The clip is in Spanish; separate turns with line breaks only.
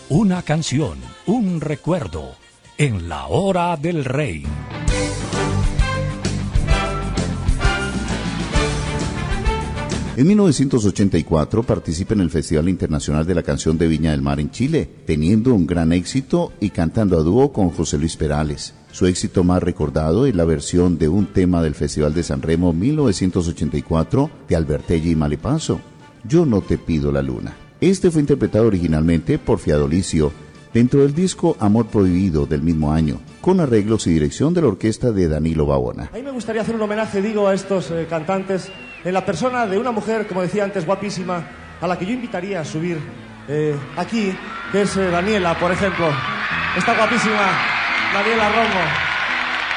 Una canción, un recuerdo, en la hora del rey.
En 1984 participa en el Festival Internacional de la Canción de Viña del Mar en Chile, teniendo un gran éxito y cantando a dúo con José Luis Perales. Su éxito más recordado es la versión de un tema del Festival de San Remo 1984 de Albertelli y Malepaso, Yo no te pido la luna. Este fue interpretado originalmente por Fiadolicio dentro del disco Amor Prohibido del mismo año, con arreglos y dirección de la orquesta de Danilo Babona.
A mí me gustaría hacer un homenaje, a estos cantantes en la persona de una mujer, como decía antes, guapísima, a la que yo invitaría a subir aquí, que es Daniela, por ejemplo. Está guapísima, Daniela Romo.